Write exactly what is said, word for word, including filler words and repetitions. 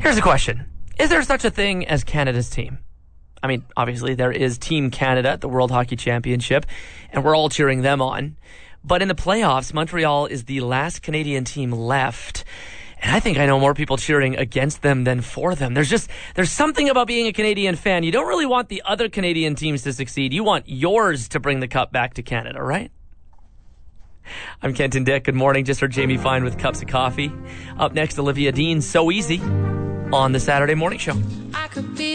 Here's a question. Is there such a thing as Canada's team? I mean, obviously there is Team Canada at the World Hockey Championship, and we're all cheering them on. But in the playoffs, Montreal is the last Canadian team left. And I think I know more people cheering against them than for them. There's just, there's something about being a Canadian fan. You don't really want the other Canadian teams to succeed. You want yours to bring the cup back to Canada, right? I'm Kenton Dick. Good morning. Just heard Jamie Fine with Cups of Coffee. Up next, Olivia Dean, So Easy, on the Saturday Morning Show. I could be